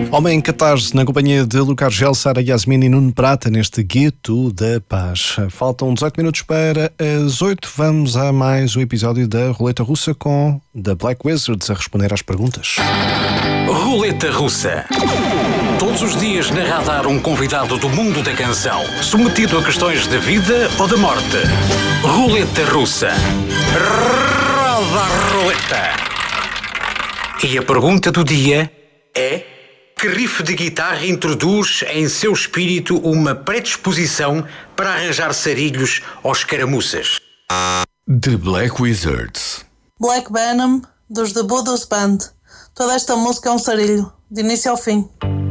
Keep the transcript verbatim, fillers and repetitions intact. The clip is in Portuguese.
Homem Catarse, na companhia de Lucar Gel, Sara Yasmin e Nuno Prata, neste Gueto da Paz. Faltam dezoito minutos para as oito. Vamos a mais um episódio da Roleta Russa com The Black Wizards a responder às perguntas. Roleta Russa. Todos os dias na Radar um convidado do mundo da canção, submetido a questões de vida ou de morte. Roleta Russa. Roda a roleta. E a pergunta do dia é: que riff de guitarra introduz em seu espírito uma predisposição para arranjar sarilhos aos caramuças? The Black Wizards. Black Venom, dos The Budos Band. Toda esta música é um sarilho, de início ao fim.